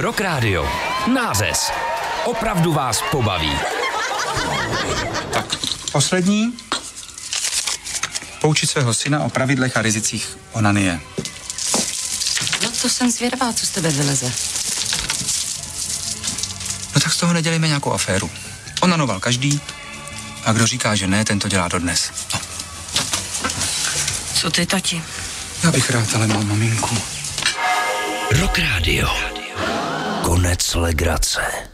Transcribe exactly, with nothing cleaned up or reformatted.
Rock Radio. Nářez. Opravdu vás pobaví. Tak, poslední. Poučit svého syna o pravidlech a rizicích onanie. No to jsem zvědavá, co z tebe vyleze. No tak z toho nedělejme nějakou aféru. Onanoval každý a kdo říká, že ne, ten to dělá dodnes. No. Co ty, tati? Já bych rád, ale mám maminku. Rock Radio. Konec legrace.